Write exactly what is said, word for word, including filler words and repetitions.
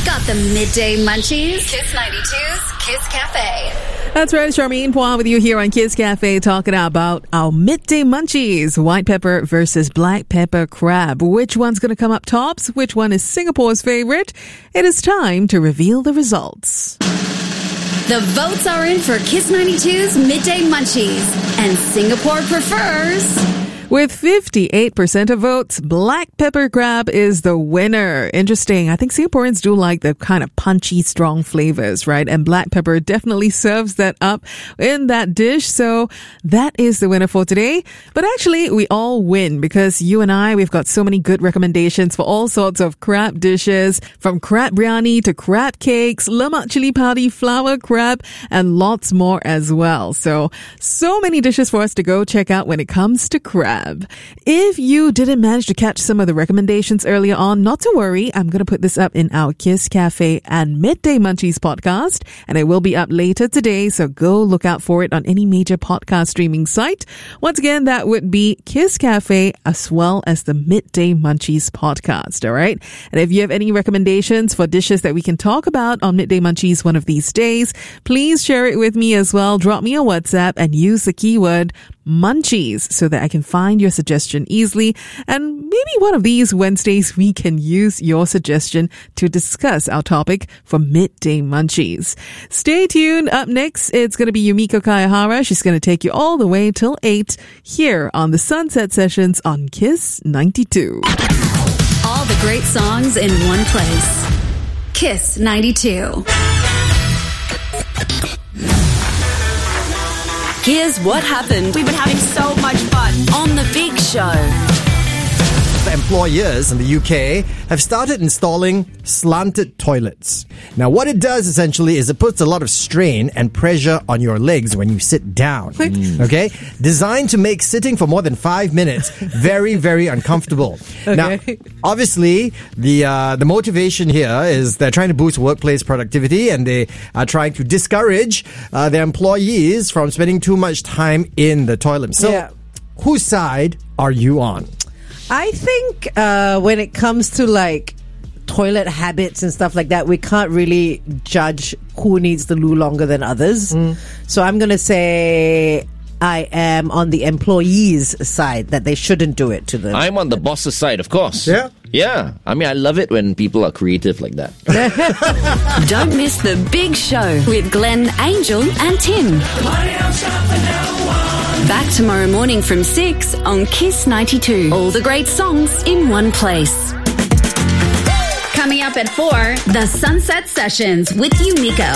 got the midday munchies. Kiss ninety-two's Kiss Cafe. That's right, Charmaine Pua with you here on Kiss Cafe talking about our midday munchies. White pepper versus black pepper crab. Which one's going to come up tops? Which one is Singapore's favorite? It is time to reveal the results. The votes are in for Kiss ninety-two's midday munchies. And Singapore prefers... With fifty-eight percent of votes, black pepper crab is the winner. Interesting. I think Singaporeans do like the kind of punchy, strong flavors, right? And black pepper definitely serves that up in that dish. So that is the winner for today. But actually, we all win because you and I, we've got so many good recommendations for all sorts of crab dishes, from crab biryani to crab cakes, lemak chili padi, flour crab, and lots more as well. So, so many dishes for us to go check out when it comes to crab. If you didn't manage to catch some of the recommendations earlier on, not to worry. I'm going to put this up in our Kiss Cafe and Midday Munchies podcast, and it will be up later today, so go look out for it on any major podcast streaming site. Once again, that would be Kiss Cafe as well as the Midday Munchies podcast, all right? And if you have any recommendations for dishes that we can talk about on Midday Munchies one of these days, please share it with me as well. Drop me a WhatsApp and use the keyword munchies so that I can find your suggestion easily. And maybe one of these Wednesdays we can use your suggestion to discuss our topic for Midday Munchies. Stay tuned. Up next, it's going to be Yumiko Kayahara. She's going to take you all the way till eight here on the Sunset Sessions on Kiss ninety-two. All the great songs in one place. Kiss ninety-two. Here's what happened. We've been having so much fun on The Big Show. Employers in the U K have started installing slanted toilets. Now, what it does essentially is it puts a lot of strain and pressure on your legs when you sit down. Mm. Okay? Designed to make sitting for more than five minutes very, very uncomfortable. Okay. Now, obviously, the uh, the motivation here is they're trying to boost workplace productivity, and they are trying to discourage uh, their employees from spending too much time in the toilet. So, yeah. Whose side are you on? I think uh, when it comes to like toilet habits and stuff like that, we can't really judge who needs the loo longer than others. Mm. So I'm going to say I am on the employees' side, that they shouldn't do it to them. I'm on the boss's side, of course. Yeah? Yeah. I mean, I love it when people are creative like that. Don't miss The Big Show with Glenn, Angel and Tim. Back tomorrow morning from six on Kiss ninety-two. All the great songs in one place. Coming up at four, the Sunset Sessions with Yumiko.